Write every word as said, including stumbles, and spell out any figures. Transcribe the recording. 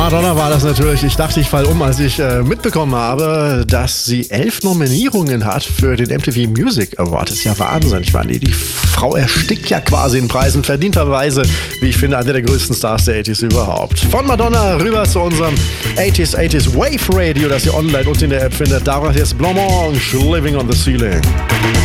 Madonna war das natürlich. Ich dachte, ich fall um, als ich äh, mitbekommen habe, dass sie elf Nominierungen hat für den M T V Music Award. Das ist ja Wahnsinn. Ich meine, die, die Frau erstickt ja quasi in Preisen, verdienterweise, wie ich finde, eine der größten Stars der achtziger überhaupt. Von Madonna rüber zu unserem achtziger achtziger Wave Radio, das ihr online und in der App findet. Daraus jetzt Blancmange, Living on the Ceiling.